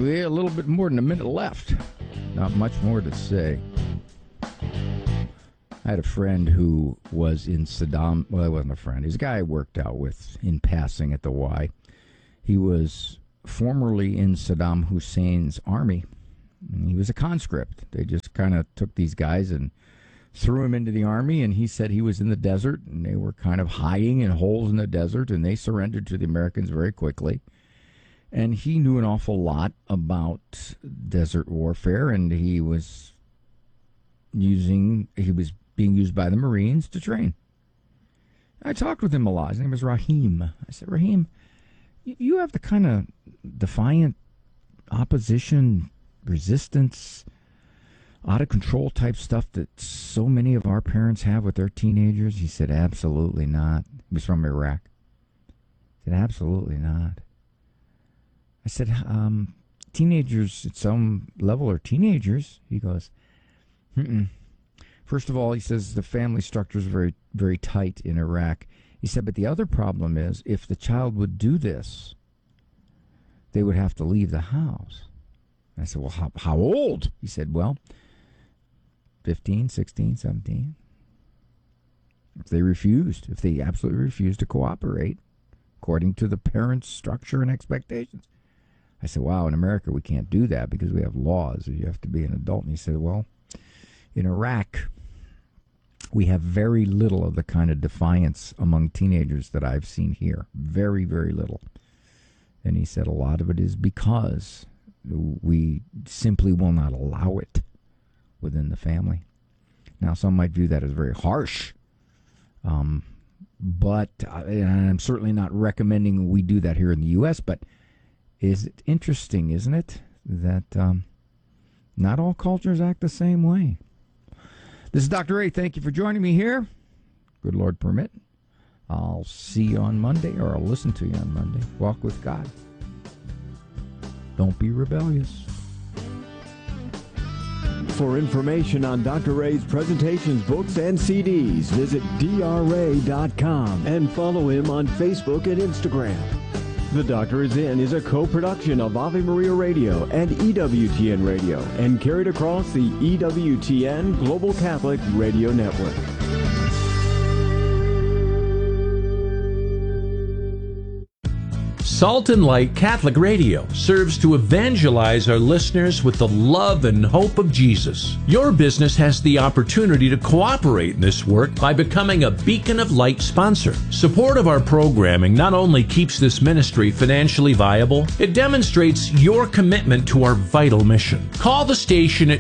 We have a little bit more than a minute left. Not much more to say. I had a friend who was in Saddam. Well, he wasn't a friend. He's a guy I worked out with in passing at the Y. He was formerly in Saddam Hussein's army. He was a conscript. They just kind of took these guys and threw him into the army, and he said he was in the desert, and they were kind of hiding in holes in the desert, and they surrendered to the Americans very quickly. And he knew an awful lot about desert warfare, and he was being used by the Marines to train. I talked with him a lot. His name was Rahim. I said, Rahim, you have the kind of defiant opposition, resistance, out-of-control type stuff that so many of our parents have with their teenagers? He said, absolutely not. He was from Iraq. He said, absolutely not. I said, teenagers at some level are teenagers. He goes, First of all, he says the family structure is very, very tight in Iraq. He said, but the other problem is if the child would do this, they would have to leave the house. I said, well, how old? He said, well, 15, 16, 17. If they absolutely refused to cooperate according to the parents' structure and expectations. I said, wow, in America we can't do that because we have laws. You have to be an adult. And he said, well, in Iraq, we have very little of the kind of defiance among teenagers that I've seen here. Very, very little. And he said a lot of it is because we simply will not allow it within the family. Now, some might view that as very harsh, but I'm certainly not recommending we do that here in the U.S., but is it interesting, isn't it, that not all cultures act the same way? This is Dr. Ray. Thank you for joining me here. Good Lord permit. I'll see you on Monday, or I'll listen to you on Monday. Walk with God. Don't be rebellious. For information on Dr. Ray's presentations, books, and CDs, visit drray.com and follow him on Facebook and Instagram. The Doctor Is In is a co-production of Ave Maria Radio and EWTN Radio and carried across the EWTN Global Catholic Radio Network. Salt and Light Catholic Radio serves to evangelize our listeners with the love and hope of Jesus. Your business has the opportunity to cooperate in this work by becoming a Beacon of Light sponsor. Support of our programming not only keeps this ministry financially viable, it demonstrates your commitment to our vital mission. Call the station at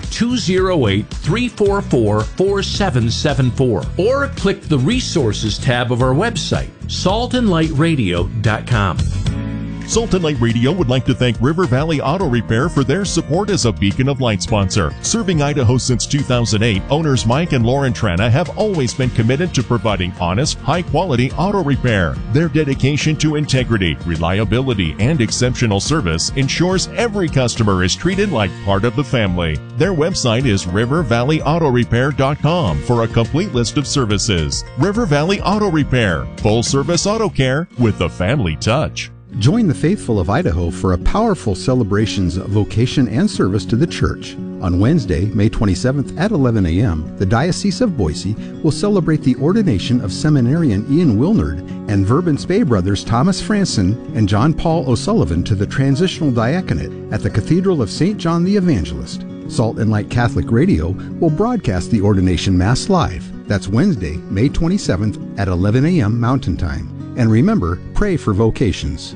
208-344-4774 or click the Resources tab of our website, saltandlightradio.com. Salt and Light Radio would like to thank River Valley Auto Repair for their support as a Beacon of Light sponsor. Serving Idaho since 2008, owners Mike and Lauren Trana have always been committed to providing honest, high-quality auto repair. Their dedication to integrity, reliability, and exceptional service ensures every customer is treated like part of the family. Their website is rivervalleyautorepair.com for a complete list of services. River Valley Auto Repair, full-service auto care with a family touch. Join the faithful of Idaho for a powerful celebrations of vocation and service to the church. On Wednesday, May 27th at 11 a.m., the Diocese of Boise will celebrate the ordination of seminarian Ian Wilnard and Verban Spey brothers Thomas Franson and John Paul O'Sullivan to the transitional diaconate at the Cathedral of St. John the Evangelist. Salt and Light Catholic Radio will broadcast the ordination Mass live. That's Wednesday, May 27th at 11 a.m. Mountain Time. And remember, pray for vocations.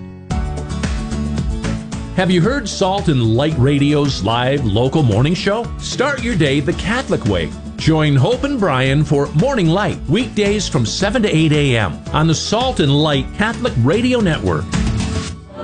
Have you heard Salt and Light Radio's live local morning show? Start your day the Catholic way. Join Hope and Brian for Morning Light, weekdays from 7 to 8 a.m. on the Salt and Light Catholic Radio Network.